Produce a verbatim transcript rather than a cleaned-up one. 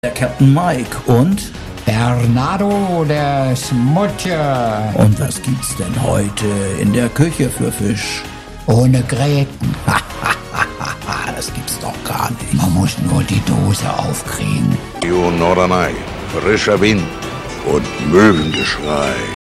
Der Captain Mike und Bernardo, der Smutje. Und was gibt's denn heute in der Küche für Fisch? Ohne Gräten. Das gibt's doch gar nicht. Man muss nur die Dose aufkriegen. Norderney, frischer Wind und Möwengeschrei.